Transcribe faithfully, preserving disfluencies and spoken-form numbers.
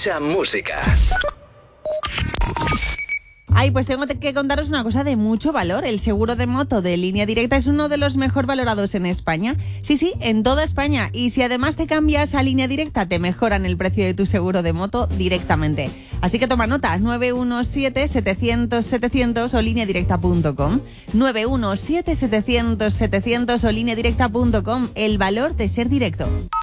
Mucha música. Ay, pues tengo que contaros una cosa de mucho valor. El seguro de moto de Línea Directa es uno de los mejor valorados en España. Sí, sí, en toda España. Y si además te cambias a Línea Directa, te mejoran el precio de tu seguro de moto directamente. Así que toma nota, nueve uno siete, setecientos, setecientos o línea directa punto com. nueve uno siete, setecientos, setecientos o línea directa punto com. El valor de ser directo.